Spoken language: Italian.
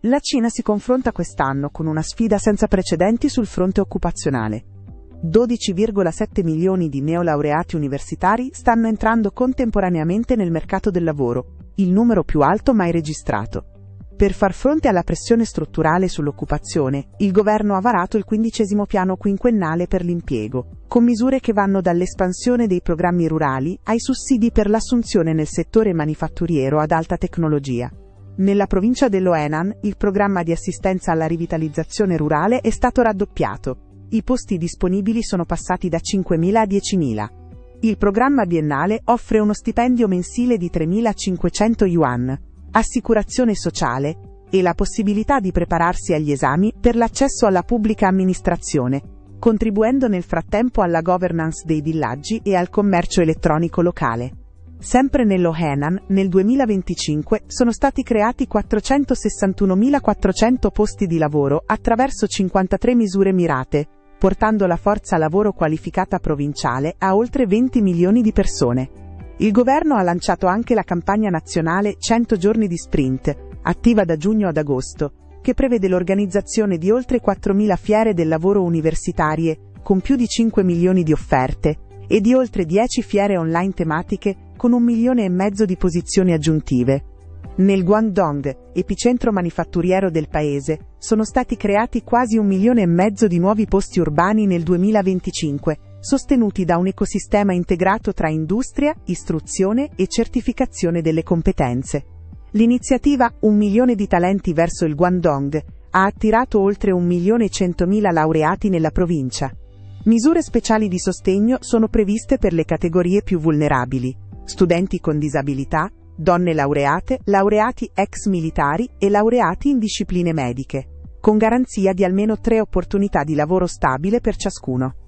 La Cina si confronta quest'anno con una sfida senza precedenti sul fronte occupazionale. 12,7 milioni di neolaureati universitari stanno entrando contemporaneamente nel mercato del lavoro, il numero più alto mai registrato. Per far fronte alla pressione strutturale sull'occupazione, il governo ha varato il 15° piano quinquennale per l'impiego, con misure che vanno dall'espansione dei programmi rurali ai sussidi per l'assunzione nel settore manifatturiero ad alta tecnologia. Nella provincia dello Henan, il programma di assistenza alla rivitalizzazione rurale è stato raddoppiato. I posti disponibili sono passati da 5.000 a 10.000. Il programma biennale offre uno stipendio mensile di 3.500 yuan, assicurazione sociale e la possibilità di prepararsi agli esami per l'accesso alla pubblica amministrazione, contribuendo nel frattempo alla governance dei villaggi e al commercio elettronico locale. Sempre nello Henan, nel 2025 sono stati creati 461.400 posti di lavoro attraverso 53 misure mirate, portando la forza lavoro qualificata provinciale a oltre 20 milioni di persone. Il governo ha lanciato anche la campagna nazionale 100 giorni di sprint, attiva da giugno ad agosto, che prevede l'organizzazione di oltre 4.000 fiere del lavoro universitarie, con più di 5 milioni di offerte, e di oltre 10 fiere online tematiche, con 1,5 milioni di posizioni aggiuntive. Nel Guangdong, epicentro manifatturiero del paese, sono stati creati quasi 1,5 milioni di nuovi posti urbani nel 2025, sostenuti da un ecosistema integrato tra industria, istruzione e certificazione delle competenze. L'iniziativa 1 milione di talenti verso il Guangdong ha attirato oltre 1.100.000 laureati nella provincia. Misure speciali di sostegno sono previste per le categorie più vulnerabili: studenti con disabilità, donne laureate, laureati ex militari e laureati in discipline mediche, con garanzia di almeno 3 opportunità di lavoro stabile per ciascuno.